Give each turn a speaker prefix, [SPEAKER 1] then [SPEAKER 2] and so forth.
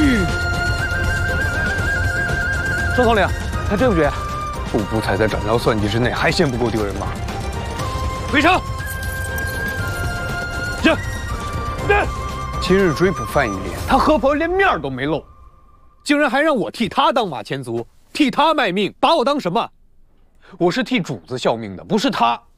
[SPEAKER 1] 周统领，他对不对？步步踩在斩刀算计之内，还嫌不够丢人吗？回城。这，今日追捕范一莲，他喝婆连面都没露，竟然还让我替他当马前卒，替他卖命，把我当什么？我是替主子效命的，不是他。